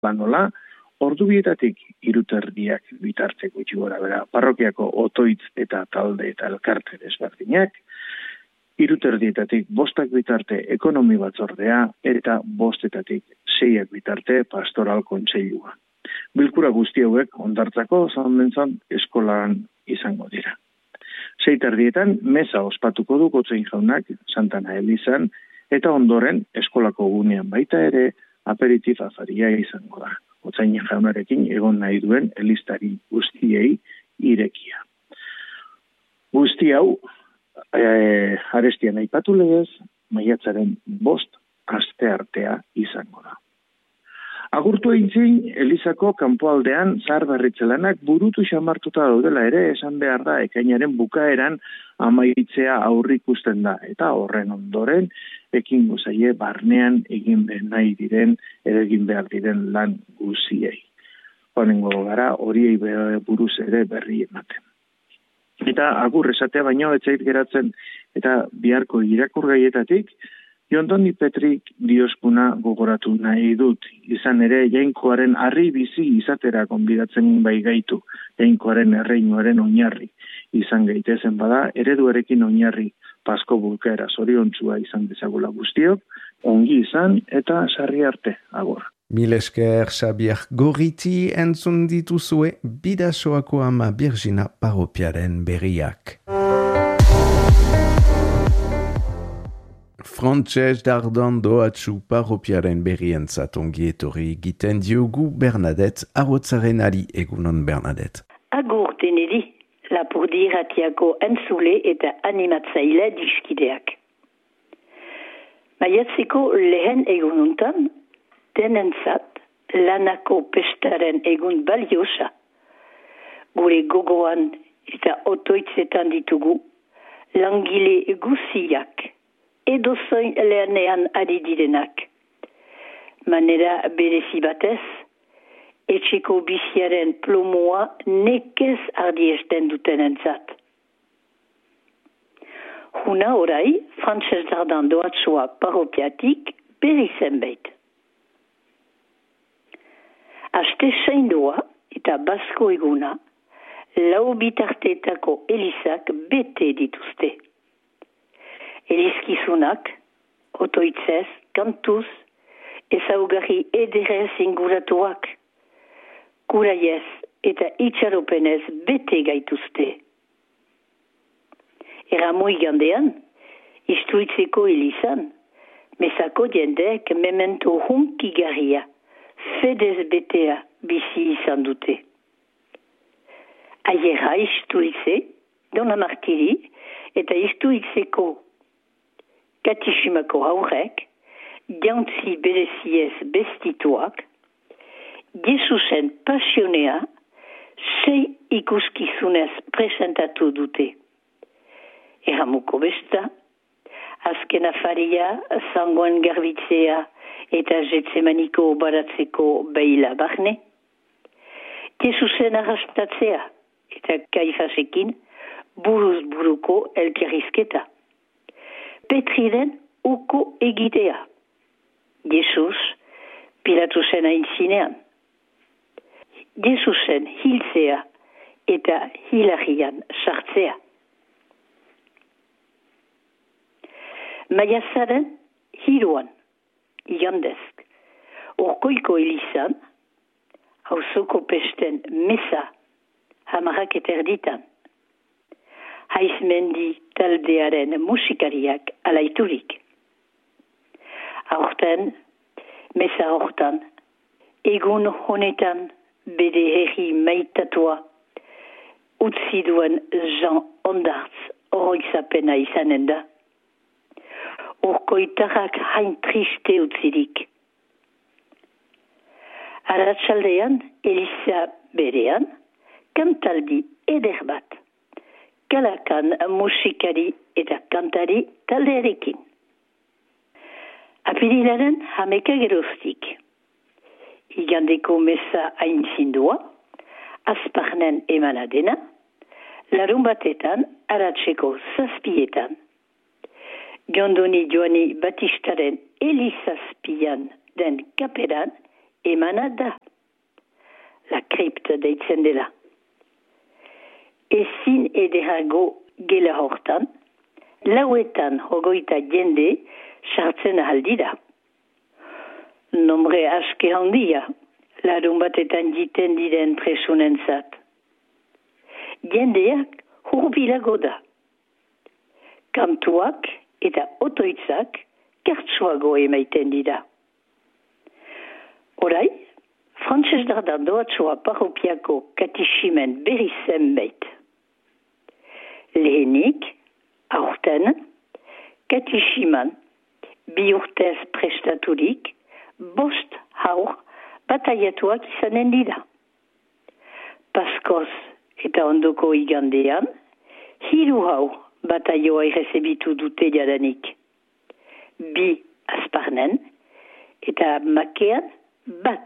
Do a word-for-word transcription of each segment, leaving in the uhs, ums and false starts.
Banola, ordu bietatik hiruterdiak bitarte gutxi gora bera, parrokiako otoitz eta talde eta elkarte desberdinak, hiruterdietatik bostak bitarte ekonomi batzordea eta bostetatik seiak bitarte pastoral kontseilua. Bilkura guzti hauek ondartzako zaundentzan eskolan izango dira. Seiterdietan mesa ospatuko du Gotzain jaunak Santana Elizan eta ondoren eskolako gunean baita ere aperitif afaria izango da. Gotzain jaunarekin egon nahi duen eliztari guztiei irekia. Guzti hau, e, arestian aipatu legez, maiatzaren bost aste artea izango da. Agurtu eintzin, Elizako kanpoaldean zahar berritzelanak burutu xamartuta daudela ere esan behar da ekainaren bukaeran amaitzea aurrikusten da. Eta horren ondoren, ekingo zaie barnean egin behar nahi diren, ere egin behar diren lan guziei. Honengo gara horiei buruz ere berri ematen. Eta agur esatea baino etzait geratzen eta biharko irakurgaietatik, Jondoni Petrik dioskuna gogoratu nahi dut. Izan ere, jainkoaren harri bizi izatera konbidatzen bai gaitu. Jainkoaren erreinuaren oinarri izan gaitezen bada, ereduarekin oinarri pasko bulkaera zoriontsua izan dezagula guztiok, ongi izan eta sarri arte, agor. Mil esker Xabier Gorriti entzun dituzue Bidasoako ama Birgina Parropiaren berriak. Frantses Dardan doatsu parropiaren berrientzat ongi etorri giten diogu Bernadette arrotzaren ari egunon Bernadette. Agur denedi, lapurdiratiako entzule eta animatzaile diskideak. Maiatzeko lehen egununtan, denentzat lanako pestaren egun baliosa. Gure gogoan eta otoitzetan ditugu langile guziak. Edo zoin lernean ari direnak. Manera berezi batez, etxeko biziaren plomoa nekez ardiesten duten entzat. Huna orai, Frantses Dardan doatsua parropiatik berri zenbait. Aste seindoa eta basko eguna, lau bitarteetako elizak bete dituzte. Elizkizunak, otoitzez, kantuz, ezaugarri ederez inguratuak, kuraiez eta itxaropenez bete gaituzte. Eramoi gandean, istuitzeko elizan, mesako jendeek memento hunkigarria, fedez betea bizi izan dute. Aiera istuitze, dona martiri, eta istuitzeko katiximako haurek, jantzi bereziez bestituak, Jesusen pasionea, sei ikuskizunez presentatu dute. Eramuko besta, azken afaria, zangoen garbitzea eta jetzemaniko baratzeko beila barne, Jesusen arrastatzea eta Kaifasekin buruz buruko elkerrizketa. Petriren uko egitea. Jesus Pilatusen aintzinean. Jesusen hiltzea eta hilarian sartzea. Maiatzaren hiruan, igandezk, orkoiko elizan, hauzoko pesten mesa, hamarak eterditan. Haizmendi taldearen musikariak alaiturik. Aurten, mesa hortan, egun honetan bede herri maitatua, utzi duen Jean Ondartz oroitzapena izanen da. Urkoitarrak hain triste utzirik. Arratsaldean, Eliza berean, kantaldi eder bat. Kalakan musikari eta kantari taldearekin. Apirilaren hameka geroztik. Igandeko mesa aintzindua, azparnen emanadena, larun batetan aratseko zazpietan. Jondoni Joani Batistaren elizazpian den kaperan emana da. La kripta deitzen dela. Ezin ederago gela hortan, lauetan hogoita jende sartzen ahaldira. Nombre aske handia, larun batetan jiten diren presunentzat. Jendeak hurbilago da. Kantuak eta otoitzak kertsuago emaiten dira. Orai, Frantses Dardan doatsua parropiako katechimen berri zenbait. Lehenik, aurten, katechiman bi urtez prestaturik, bost haur bataiatuak izanen dira. Paskoz eta ondoko igandean, hiru haur bataioa errezebitu dute jadanik. Bi azparnen eta makean bat.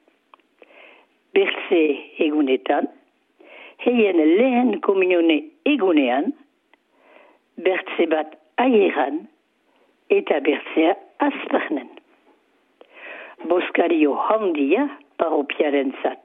Bertze egunetan, heien lehen komunione egunean, bertze bat aieran eta bertzea azparnen. Boskario handia paropiaren zat.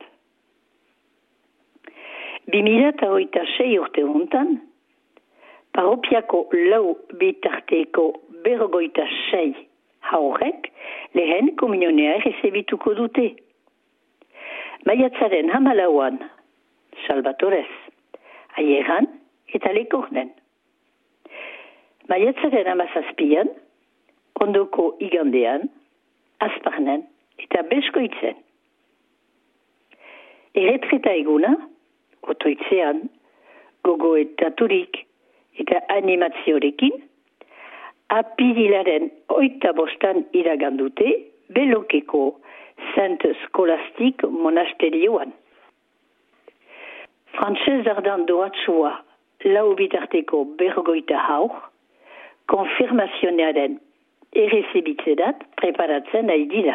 Bimila eta hoita sei urte hontan, paropiako lau bitarteko berrogoita sei haurek lehen komunionea errezebituko dute. Maiatzaren hamalauan, Salvatorez, aieran eta lekornen. Maiatzaren hamazazpian, ondoko igandean, azparnen eta beskoitzen. Erretreta eguna, otoitzean, gogoetaturik eta animaziorekin, apirilaren oita bostan iragandute Belokeko Saint Scholastic monasterioan. Frantses Dardan doatsua lau bitarteko bergoita haur, konfirmazionearen errezebitzedat preparatzen nahi dira.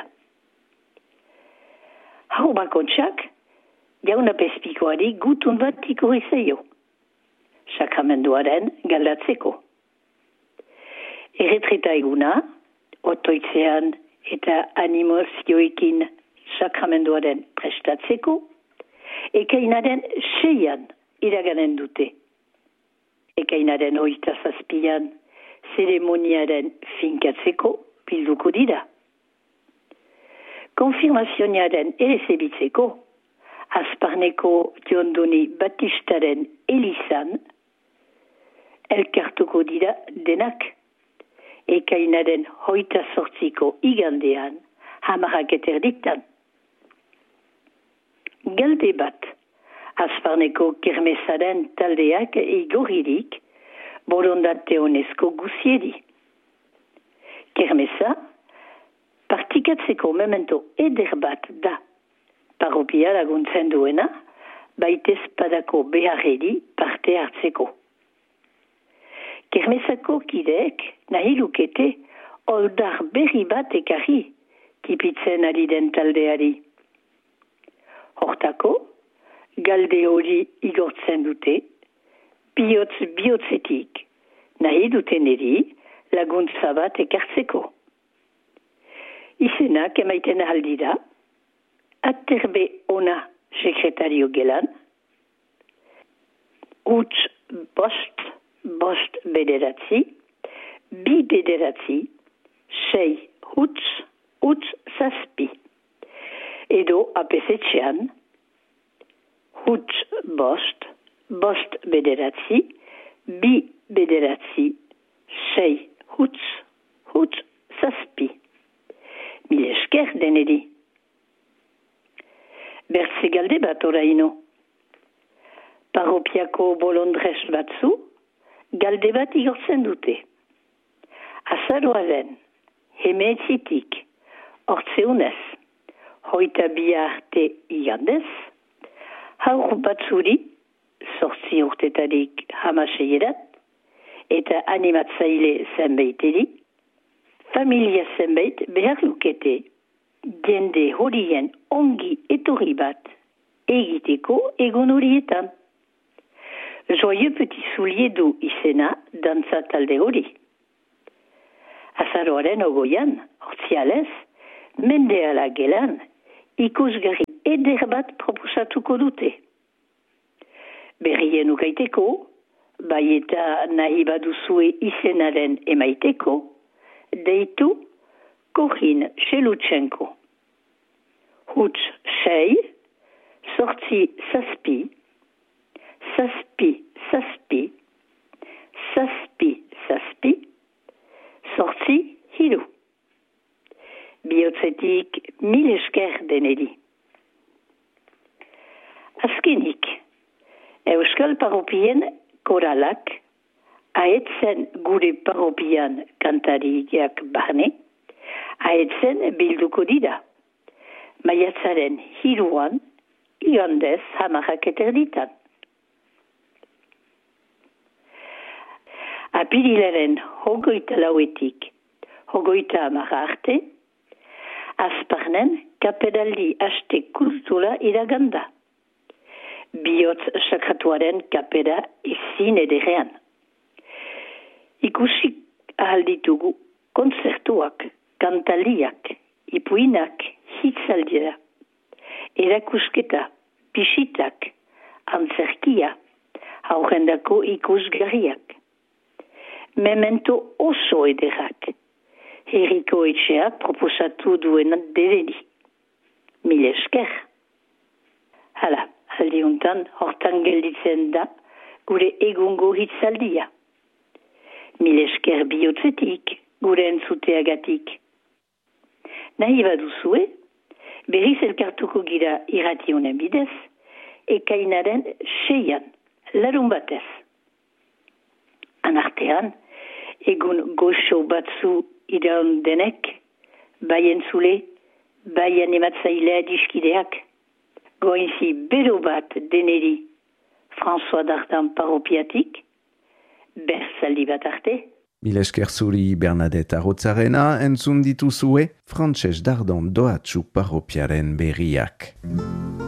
Hau bakontxak, jauna pespikoari gutun bat ikurizeo, sakramenduaren galdatzeko. Erretreta eguna, otoitzean eta animozioekin sakramenduaren prestatzeko, ekainaren seian iraganen dute. Ekainaren oita zazpian, zeremoniaren finkatzeko bilduko dira. Konfirmazioaren errezebitzeko, azparneko Diondoni Batistaren elizan, elkartuko dira denak. Ekainaren hoita sortziko igandean, hamarak eterdiktan. Galde bat, azparneko kermesaren taldeak igorririk, borondate honezko guziedi. Kermesa, partikatzeko memento eder bat da, paropia laguntzen duena, baitez padako beharredi parte hartzeko. Kermesako kideek nahi lukete oldar berri bat ekarri tipitzen ari den taldeari. Hortako, galde hori igortzen dute, bihotz bihotzetik nahi duten eri laguntza bat ekartzeko. Izenak emaiten aldira, aterbe ona sekretario gelan, huts bost, bost bederatzi, bi bederatzi, sei huts, huts zazpi. Edo apesetxean, huts bost, bost bederatzi, bi bederatzi, sei huts, huts zazpi. Mil esker denedi. Bertze galde bat oraino. Paropiako bolondrez batzu, galde bat igortzen dute. Azaroaren, hemeetzitik, hortzeunez, hoita bi arte igandez, haur batzuri, sortzi urtetarik hamaseierat, eta animatzaile zenbaiteri, familia zenbait behar lukete, jende horien ongi etorri bat egiteko egon horietan. Joyeux petit soulier du izena dantza talde hori. Azaroaren ogoian, hortzialez, mendeala gelan, ikusgarri eder bat proposatuko dute. Berrien ukaiteko, bai eta nahi baduzue izenaren emaiteko, deitu Corinne Shelutchenko. Huts sei, sortzi zazpi, zazpi zazpi, zazpi zazpi, sortzi hiru. Bihotzetik mil esker denedi. Azkenik, Euskal Parropien koralak, aetzen gure parropian kantariak barne, aetzen bilduko dira. Maiatzaren hiruan, igandez hamarrak eterditan. Apirilaren hogoita lauetik, hogoita hamarra arte, azparnen kapedaldi haste kultura iraganda. Bihotz sakratuaren kapeda ezin ederrean. Ikusi ahalditugu konzertuak, kantaliak, ipuinak, hitzaldia, erakusketa, pisitak, antzerkia, aurrendako ikusgarriak. Memento oso ederrak, herriko etxeak proposatu duen dededi. Mil esker. Hala, aldiuntan hortan gelditzen da gure egungo hitzaldia. Mil esker bihotzetik, gure entzuteagatik. Nahi baduzue, berriz elkartuko gira irrationen bidez, ekainaren seian, larun batez. Anartean, egun goxo batzu iraun denek, bai entzule, bai animatzailea diskideak, goinzi bero bat deneri François Dardan parropiatik, berzaldi bat arte. Mil esker zuri Bernadette Arrotzarena entzun dituzue Frantses Dardan doatsu parropiaren berriak.